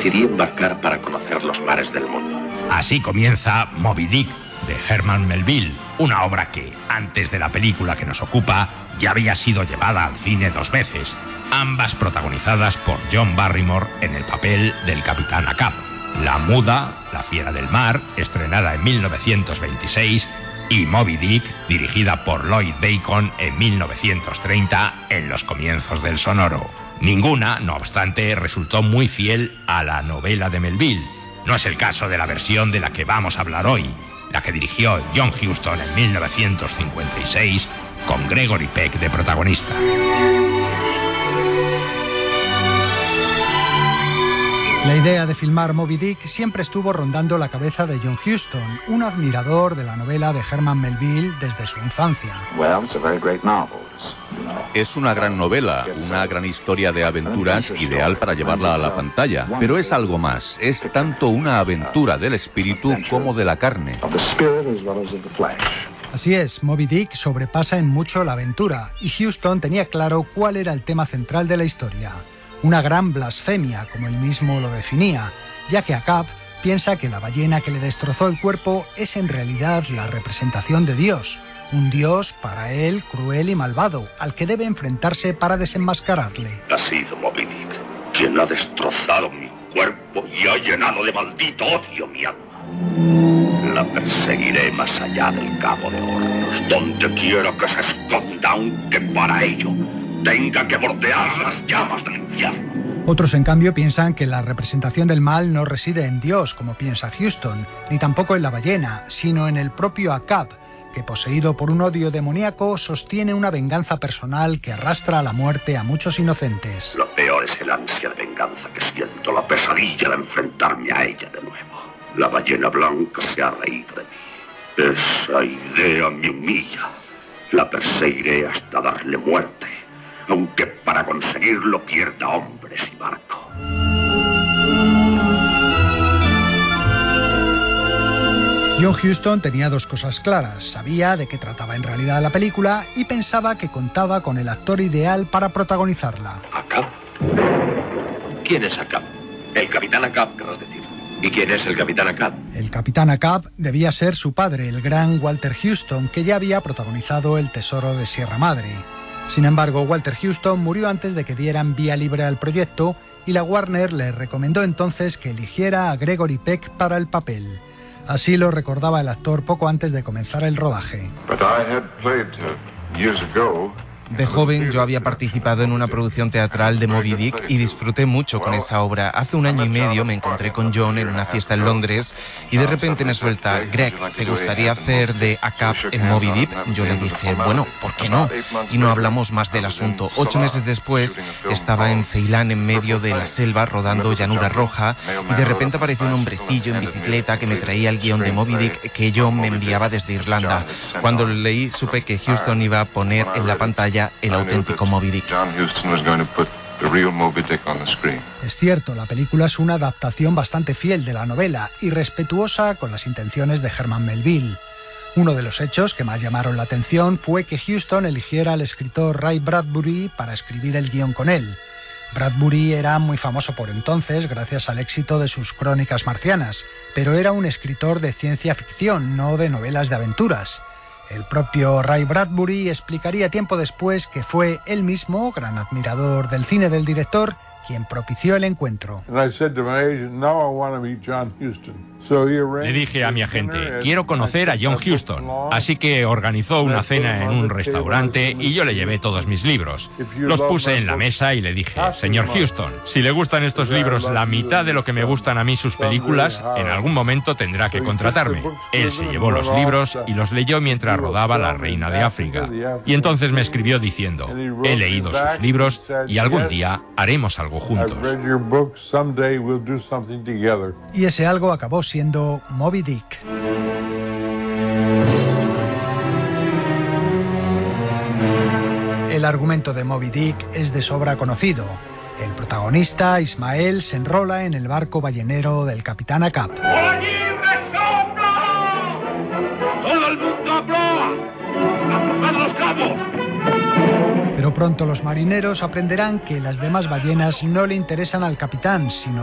decidí embarcar para conocer los mares del mundo. Así comienza Moby Dick, de Herman Melville, una obra que, antes de la película que nos ocupa, ya había sido llevada al cine 2 veces, ambas protagonizadas por John Barrymore en el papel del Capitán Ahab. La Muda, la Fiera del Mar, estrenada en 1926, y Moby Dick, dirigida por Lloyd Bacon en 1930, en los comienzos del sonoro. Ninguna, no obstante, resultó muy fiel a la novela de Melville. No es el caso de la versión de la que vamos a hablar hoy, la que dirigió John Huston en 1956, con Gregory Peck de protagonista. La idea de filmar Moby Dick siempre estuvo rondando la cabeza de John Huston, un admirador de la novela de Herman Melville desde su infancia. Es una gran novela, una gran historia de aventuras, ideal para llevarla a la pantalla, pero es algo más, es tanto una aventura del espíritu como de la carne. Así es, Moby Dick sobrepasa en mucho la aventura, y Huston tenía claro cuál era el tema central de la historia. Una gran blasfemia, como él mismo lo definía, ya que Ahab piensa que la ballena que le destrozó el cuerpo es en realidad la representación de Dios, un Dios para él cruel y malvado, al que debe enfrentarse para desenmascararle. Ha sido Moby Dick quien ha destrozado mi cuerpo y ha llenado de maldito odio mi alma. La perseguiré más allá del Cabo de Hornos, donde quiera que se esconda, aunque para ello tenga que bordear las llamas del infierno. Otros, en cambio, piensan que la representación del mal no reside en Dios, como piensa Huston, ni tampoco en la ballena, sino en el propio Ahab, que, poseído por un odio demoníaco, sostiene una venganza personal que arrastra a la muerte a muchos inocentes. Lo peor es el ansia de venganza que siento, la pesadilla de enfrentarme a ella de nuevo. La ballena blanca se ha reído de mí. Esa idea me humilla. La perseguiré hasta darle muerte, aunque para conseguirlo pierda hombres y barco. John Huston tenía 2 cosas claras. Sabía de qué trataba en realidad la película y pensaba que contaba con el actor ideal para protagonizarla. ¿Ahab? ¿Quién es Ahab? El Capitán Ahab, querrás decir. ¿Y quién es el Capitán Ahab? El Capitán Ahab debía ser su padre, el gran Walter Huston, que ya había protagonizado El Tesoro de Sierra Madre. Sin embargo, Walter Huston murió antes de que dieran vía libre al proyecto y la Warner le recomendó entonces que eligiera a Gregory Peck para el papel. Así lo recordaba el actor poco antes de comenzar el rodaje. De joven yo había participado en una producción teatral de Moby Dick y disfruté mucho con esa obra. Hace 1 año y medio me encontré con John en una fiesta en Londres y de repente me suelta: Greg, ¿te gustaría hacer de Ahab en Moby Dick? Yo le dije, bueno, ¿por qué no? Y no hablamos más del asunto. 8 meses después estaba en Ceilán, en medio de la selva, rodando Llanura Roja, y de repente apareció un hombrecillo en bicicleta que me traía el guión de Moby Dick que John me enviaba desde Irlanda. Cuando lo leí supe que Huston iba a poner en la pantalla el auténtico Moby Dick. Es cierto, la película es una adaptación bastante fiel de la novela y respetuosa con las intenciones de Herman Melville. Uno de los hechos que más llamaron la atención fue que Huston eligiera al escritor Ray Bradbury para escribir el guión con él. Bradbury era muy famoso por entonces gracias al éxito de sus Crónicas marcianas, pero era un escritor de ciencia ficción, no de novelas de aventuras. El propio Ray Bradbury explicaría tiempo después que fue él mismo, gran admirador del cine del director, quien propició el encuentro. Le dije a mi agente, quiero conocer a John Huston, así que organizó una cena en un restaurante y yo le llevé todos mis libros. Los puse en la mesa y le dije, señor Huston, si le gustan estos libros la mitad de lo que me gustan a mí sus películas, en algún momento tendrá que contratarme. Él se llevó los libros y los leyó mientras rodaba La Reina de África. Y entonces me escribió diciendo, he leído sus libros y algún día haremos algo juntos. Y ese algo acabó siendo Moby Dick. El argumento de Moby Dick es de sobra conocido. El protagonista, Ismael, se enrola en el barco ballenero del Capitán Ahab. ¡Todo el mundo a proa! ¡Aflojad los cabos! Pero pronto los marineros aprenderán que las demás ballenas no le interesan al capitán, sino